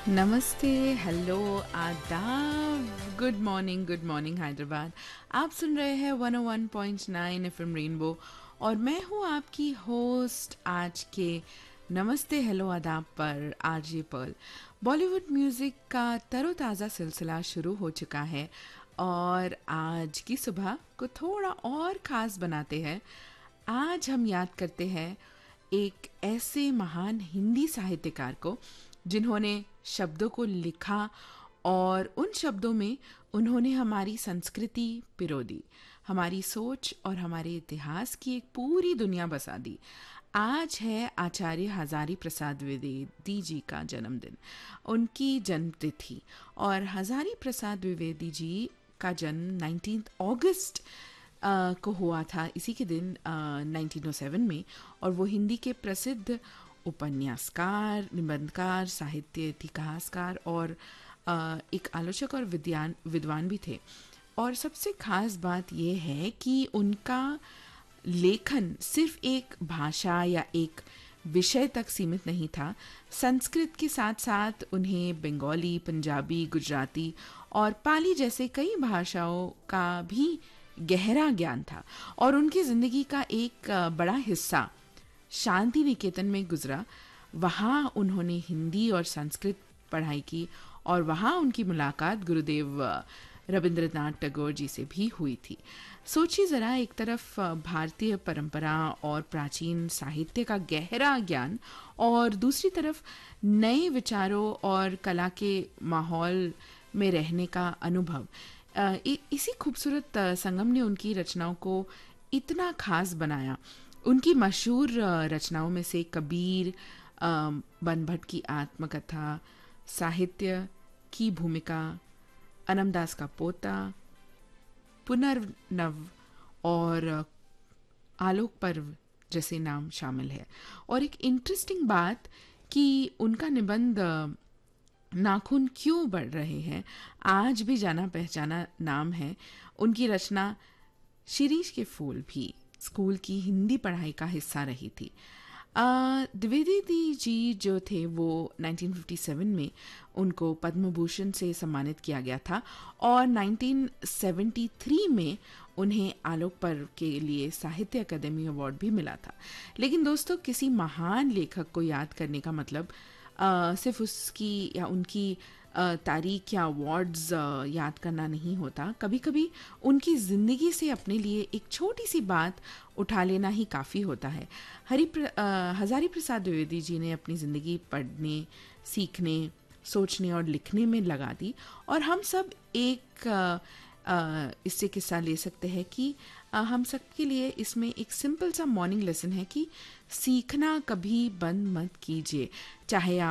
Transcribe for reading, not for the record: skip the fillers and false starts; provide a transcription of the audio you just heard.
नमस्ते, हेलो, आदाब, good morning Hyderabad. आप सुन रहे हैं 101.9 एफएम रेनबो और मैं हूँ आपकी होस्ट आज के नमस्ते, हेलो, आदाब पर आरजे पर्ल। बॉलीवुड म्यूज़िक का तरोताज़ा सिलसिला शुरू हो चुका है और आज की सुबह को थोड़ा और ख़ास बनाते हैं। आज हम याद करते हैं एक ऐसे महान हिंदी साहित्यकार को जिन्होंने शब्दों को लिखा और उन शब्दों में उन्होंने हमारी संस्कृति पिरो दी, हमारी सोच और हमारे इतिहास की एक पूरी दुनिया बसा दी। आज है आचार्य हजारी प्रसाद द्विवेदी जी का जन्मदिन, उनकी जन्मतिथि। और हजारी प्रसाद द्विवेदी जी का जन्म 19 अगस्त को हुआ था, इसी के दिन 1907 में। और वो हिंदी के प्रसिद्ध उपन्यासकार, निबंधकार, साहित्य इतिहासकार और एक आलोचक और विद्वान भी थे। और सबसे खास बात यह है कि उनका लेखन सिर्फ एक भाषा या एक विषय तक सीमित नहीं था। संस्कृत के साथ साथ उन्हें बंगाली, पंजाबी, गुजराती और पाली जैसे कई भाषाओं का भी गहरा ज्ञान था। और उनकी ज़िंदगी का एक बड़ा हिस्सा शांति निकेतन में गुजरा। वहाँ उन्होंने हिंदी और संस्कृत पढ़ाई की और वहाँ उनकी मुलाकात गुरुदेव रविंद्रनाथ टैगोर जी से भी हुई थी। सोचिए ज़रा, एक तरफ भारतीय परंपरा और प्राचीन साहित्य का गहरा ज्ञान और दूसरी तरफ नए विचारों और कला के माहौल में रहने का अनुभव। इसी खूबसूरत संगम ने उनकी रचनाओं को इतना खास बनाया। उनकी मशहूर रचनाओं में से कबीर, बनभट्ट की आत्मकथा, साहित्य की भूमिका, अनमदास का पोता, पुनर्नव और आलोक पर्व जैसे नाम शामिल है। और एक इंटरेस्टिंग बात कि उनका निबंध नाखून क्यों बढ़ रहे हैं आज भी जाना पहचाना नाम है। उनकी रचना शिरीष के फूल भी स्कूल की हिंदी पढ़ाई का हिस्सा रही थी। द्विवेदी जी जो थे वो 1957 में उनको पद्म भूषण से सम्मानित किया गया था और 1973 में उन्हें आलोक पर्व के लिए साहित्य अकादमी अवार्ड भी मिला था। लेकिन दोस्तों, किसी महान लेखक को याद करने का मतलब सिर्फ उसकी या उनकी तारीख या अवार्ड्स याद करना नहीं होता। कभी कभी उनकी ज़िंदगी से अपने लिए एक छोटी सी बात उठा लेना ही काफ़ी होता है। हजारी प्रसाद द्विवेदी जी ने अपनी ज़िंदगी पढ़ने, सीखने, सोचने और लिखने में लगा दी और हम सब एक इससे किस्सा ले सकते हैं कि हम सब के लिए इसमें एक सिंपल सा मॉर्निंग लेसन है कि सीखना कभी बंद मत कीजिए। चाहे